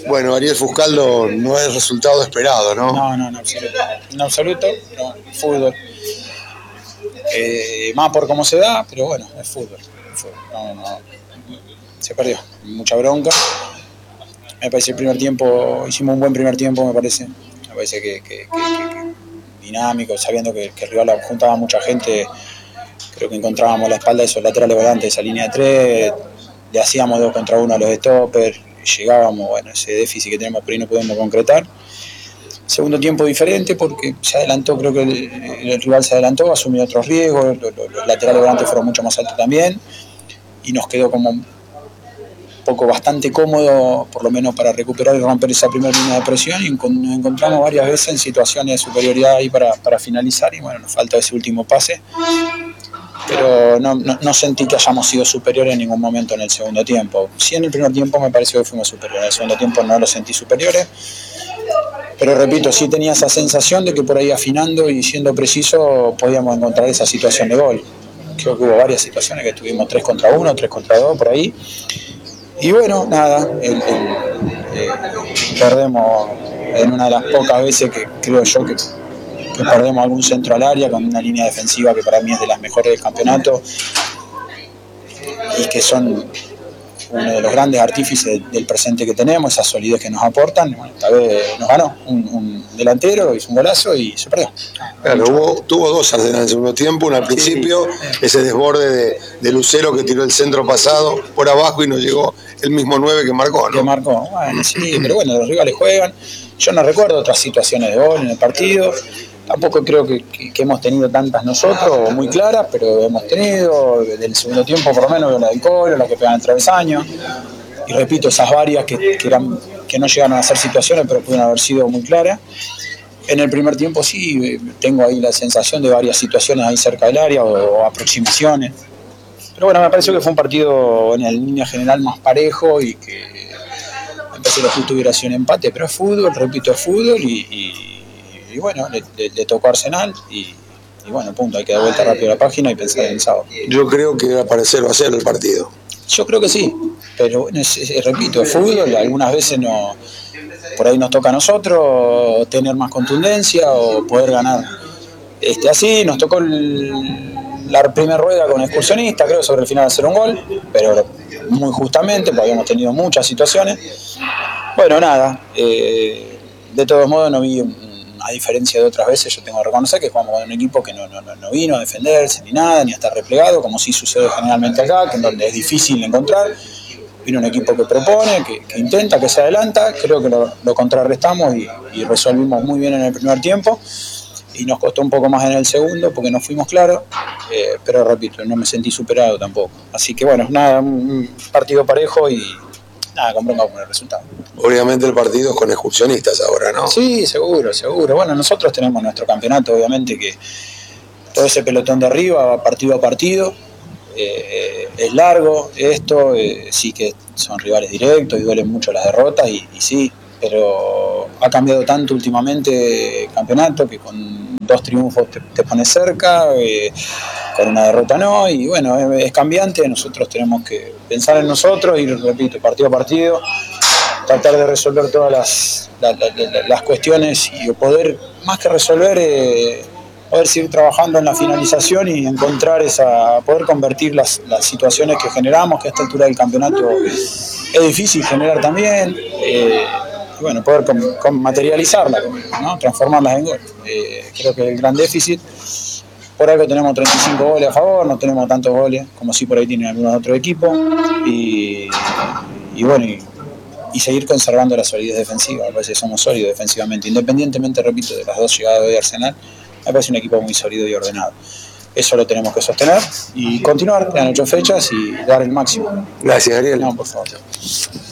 Bueno, Ariel Fuscaldo no es resultado esperado, ¿no? No, en absoluto. En absoluto, no, fútbol. Más por cómo se da, pero bueno, es fútbol. No, se perdió. Mucha bronca. Me parece el primer tiempo, hicimos un buen primer tiempo, me parece. Me parece que dinámico, sabiendo que el rival juntaba mucha gente. Creo que encontrábamos la espalda de esos laterales volantes de esa línea de 3, le hacíamos 2 contra 1 a los stoppers, llegábamos, bueno, ese déficit que tenemos por ahí no podemos concretar. Segundo tiempo diferente porque se adelantó, creo que el rival se adelantó, asumió otros riesgos, los laterales volantes fueron mucho más altos también y nos quedó como un poco bastante cómodo, por lo menos para recuperar y romper esa primera línea de presión, y nos encontramos varias veces en situaciones de superioridad ahí para finalizar y bueno, nos falta ese último pase. Pero no sentí que hayamos sido superiores en ningún momento en el segundo tiempo. Sí, en el primer tiempo me pareció que fuimos superiores, en el segundo tiempo no lo sentí superiores, pero repito, sí tenía esa sensación de que por ahí afinando y siendo preciso podíamos encontrar esa situación de gol. Creo que hubo varias situaciones que estuvimos 3 contra 1, 3 contra 2 por ahí. Y bueno, nada, perdemos en una de las pocas veces que creo yo que perdemos algún centro al área con una línea defensiva que para mí es de las mejores del campeonato y que son uno de los grandes artífices del presente que tenemos, esa solidez que nos aportan. Bueno, esta vez nos ganó un delantero, hizo un golazo y se perdió. Claro, tuvo 2 Arsenal en el segundo tiempo, uno al principio, ese desborde de Lucero que tiró el centro pasado por abajo y nos llegó el mismo 9 que marcó, ¿no? Que marcó, bueno, sí, pero bueno, los rivales juegan. Yo no recuerdo otras situaciones de gol en el partido. Tampoco creo que hemos tenido tantas nosotros, muy claras, pero hemos tenido, del segundo tiempo por lo menos, la del Colo, la que pegan el travesaño. Y repito, esas varias que no llegaron a ser situaciones, pero pudieron haber sido muy claras. En el primer tiempo sí, tengo ahí la sensación de varias situaciones ahí cerca del área o aproximaciones. Pero bueno, me pareció que fue un partido en la línea general más parejo y que me parece que lo justo hubiera sido un empate, pero es fútbol, repito, es fútbol y bueno, le tocó a Arsenal y bueno, punto, hay que dar vuelta rápido a la página y pensar en el sábado. Yo creo que va a parecer, va a ser el partido. Yo creo que sí, pero bueno, repito, es fútbol, algunas veces por ahí nos toca a nosotros tener más contundencia o poder ganar. Así, nos tocó la primera rueda con Excursionista, creo, sobre el final hacer un gol, pero muy justamente, porque habíamos tenido muchas situaciones. Bueno, nada, de todos modos no vi, a diferencia de otras veces, yo tengo que reconocer que jugamos con un equipo que no vino a defenderse ni nada, ni a estar replegado, como sí sucede generalmente acá, que en donde es difícil encontrar. Vino un equipo que propone, que intenta, que se adelanta. Creo que lo contrarrestamos y resolvimos muy bien en el primer tiempo. Y nos costó un poco más en el segundo porque no fuimos claros, pero repito, no me sentí superado tampoco. Así que bueno, nada, un partido parejo y nada, con bronca con el resultado. Obviamente el partido es con Excursionistas ahora, ¿no? Sí, seguro. Bueno, nosotros tenemos nuestro campeonato, obviamente, que todo ese pelotón de arriba va partido a partido. Es largo esto, sí que son rivales directos y duelen mucho las derrotas y sí, pero ha cambiado tanto últimamente el campeonato que con 2 triunfos te pones cerca, con una derrota no, y bueno, es cambiante. Nosotros tenemos que pensar en nosotros y repito, partido a partido, tratar de resolver todas las cuestiones y poder, más que resolver, poder seguir trabajando en la finalización y encontrar poder convertir las situaciones que generamos, que a esta altura del campeonato es difícil generar también, y bueno, poder materializarlas, ¿no? Transformarlas en gol. Creo que el gran déficit, por algo tenemos 35 goles a favor, no tenemos tantos goles como sí por ahí tienen algunos otros equipos, y bueno, y seguir conservando la solidez defensiva. Me parece que somos sólidos defensivamente, independientemente, repito, de las 2 llegadas de Arsenal. Me parece un equipo muy sólido y ordenado. Eso lo tenemos que sostener y continuar. Quedan 8 fechas y dar el máximo. Gracias, Ariel. No, por favor.